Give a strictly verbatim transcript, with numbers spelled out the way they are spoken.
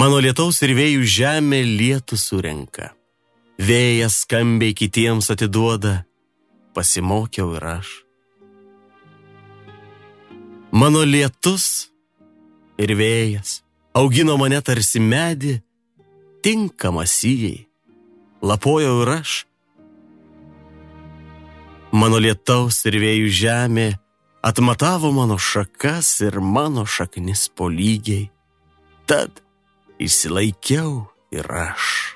Mano lietaus ir vėjų žemė lietų surenka. Vėjas skambiai kitiems atiduoda, pasimokiau ir aš. Mano lietus ir vėjas augino mane tarsi medį, tinkamą sijai, lapojau ir aš. Mano lietaus ir vėjų žemė atmatavo mano šakas ir mano šaknis po lygiai, tad išsilaikiau ir aš.